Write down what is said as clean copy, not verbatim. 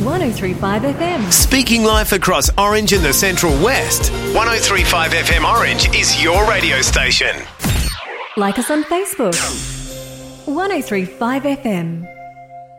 1035 FM. Speaking life across Orange and the Central West. 1035 FM Orange is your radio station. Like us on Facebook. 1035 FM.